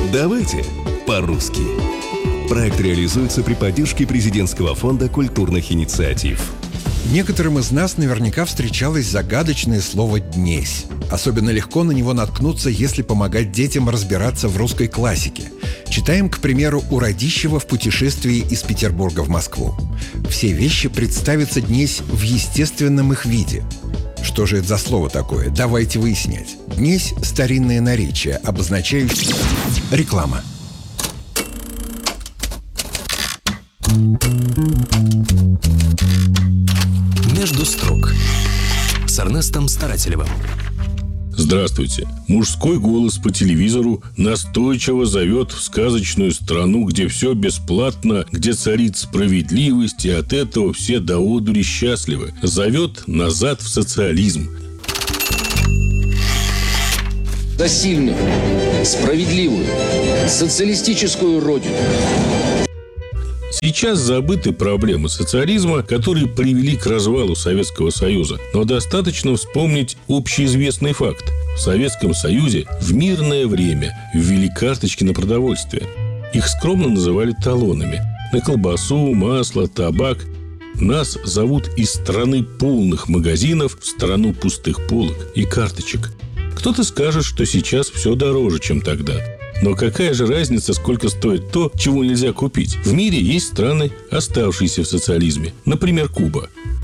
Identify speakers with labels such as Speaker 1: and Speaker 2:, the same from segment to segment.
Speaker 1: Давайте по-русски. Проект реализуется при поддержке Президентского фонда культурных инициатив.
Speaker 2: Некоторым из нас наверняка встречалось загадочное слово «днесь». Особенно легко на него наткнуться, если помогать детям разбираться в русской классике. Читаем, к примеру, у Радищева в путешествии из Петербурга в Москву. Все вещи представятся днесь в естественном их виде. Что же это за слово такое? Давайте выяснять. Днесь – старинное наречие, обозначающее... Реклама.
Speaker 3: «Между строк» с Эрнестом Старателевым.
Speaker 4: Здравствуйте. Мужской голос по телевизору настойчиво зовет в сказочную страну, где все бесплатно, где царит справедливость, и от этого все до одури счастливы. Зовет назад в социализм.
Speaker 5: За сильную, справедливую, социалистическую родину.
Speaker 4: Сейчас забыты проблемы социализма, которые привели к развалу Советского Союза. Но достаточно вспомнить общеизвестный факт. В Советском Союзе в мирное время ввели карточки на продовольствие. Их скромно называли талонами. На колбасу, масло, табак. Нас зовут из страны полных магазинов в страну пустых полок и карточек. Кто-то скажет, что сейчас все дороже, чем тогда. Но какая же разница, сколько стоит то, чего нельзя купить? В мире есть страны, оставшиеся в социализме. Например, Куба.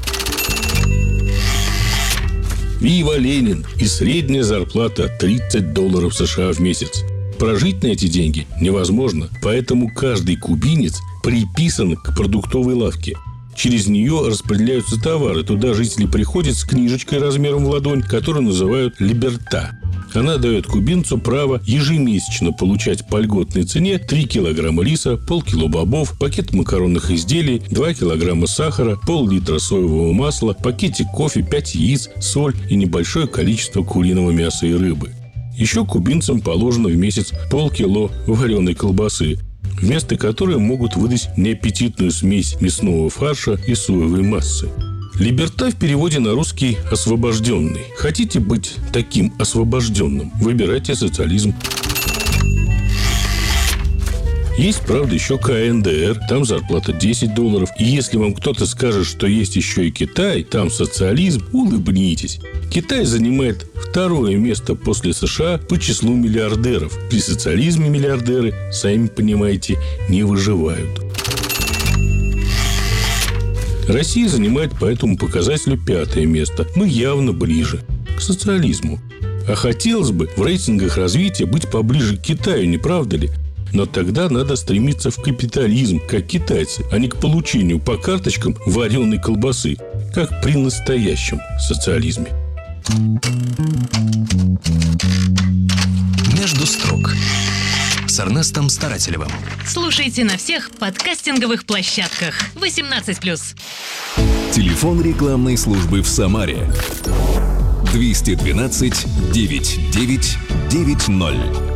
Speaker 4: Вива Ленин и средняя зарплата $30 США в месяц. Прожить на эти деньги невозможно, поэтому каждый кубинец приписан к продуктовой лавке. Через нее распределяются товары. Туда жители приходят с книжечкой размером в ладонь, которую называют «Либерта». Она дает кубинцу право ежемесячно получать по льготной цене 3 килограмма риса, полкило бобов, пакет макаронных изделий, 2 килограмма сахара, пол-литра соевого масла, пакетик кофе, 5 яиц, соль и небольшое количество куриного мяса и рыбы. Еще кубинцам положено в месяц полкило вареной колбасы, вместо которой могут выдать неаппетитную смесь мясного фарша и соевой массы. Либерта в переводе на русский «освобожденный». Хотите быть таким освобожденным? Выбирайте социализм. Есть, правда, еще КНДР, там зарплата $10. И если вам кто-то скажет, что есть еще и Китай, там социализм, улыбнитесь. Китай занимает второе место после США по числу миллиардеров. При социализме миллиардеры, сами понимаете, не выживают. Россия занимает по этому показателю 5-е место. Мы явно ближе к социализму. А хотелось бы в рейтингах развития быть поближе к Китаю, не правда ли? Но тогда надо стремиться в капитализм, как китайцы, а не к получению по карточкам вареной колбасы, как при настоящем социализме.
Speaker 3: «Между строк» с Эрнестом Старателевым.
Speaker 6: Слушайте на всех подкастинговых площадках. 18+.
Speaker 1: Телефон рекламной службы в Самаре 212 99 90.